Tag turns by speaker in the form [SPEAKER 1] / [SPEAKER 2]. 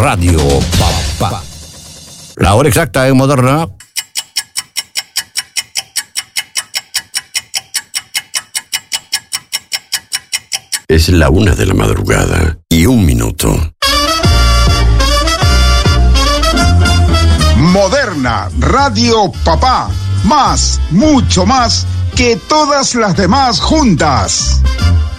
[SPEAKER 1] Radio Papá. La hora exacta en Moderna.
[SPEAKER 2] Es la 1 de la madrugada y 1 minuto.
[SPEAKER 3] Moderna Radio Papá. Más, mucho más que todas las demás juntas.